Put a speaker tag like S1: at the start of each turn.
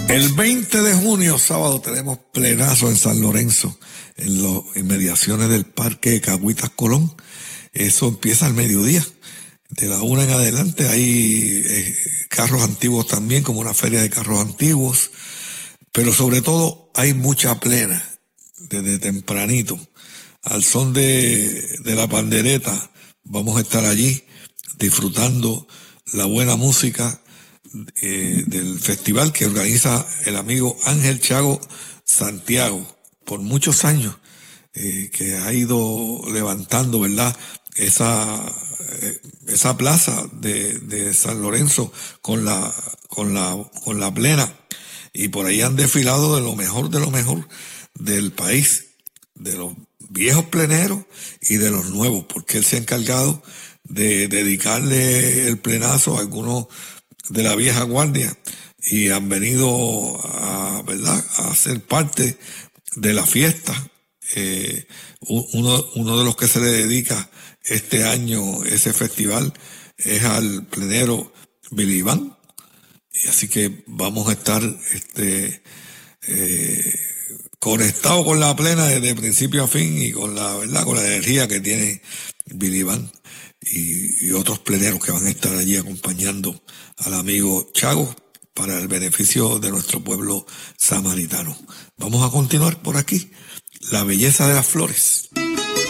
S1: El 20 de junio, sábado, tenemos plenazo en San Lorenzo, en las inmediaciones del Parque Cagüitas Colón. Eso empieza al mediodía. De la 1 en adelante hay carros antiguos también, como una feria de carros antiguos. Pero sobre todo hay mucha plena, desde tempranito. Al son de la pandereta, vamos a estar allí disfrutando la buena música del festival que organiza el amigo Ángel Chago Santiago por muchos años, que ha ido levantando, ¿verdad?, esa plaza de San Lorenzo con la plena, y por ahí han desfilado de lo mejor del país, de los viejos pleneros y de los nuevos, porque él se ha encargado de dedicarle el plenazo a algunos de la vieja guardia y han venido ¿verdad?, a ser parte de la fiesta. Uno de los que se le dedica este año ese festival es al plenero Billy Iván, y así que vamos a estar conectados con la plena desde principio a fin, y con la energía que tiene Billy Iván y otros pleneros que van a estar allí acompañando al amigo Chago para el beneficio de nuestro pueblo samaritano. Vamos a continuar por aquí. La belleza de las flores.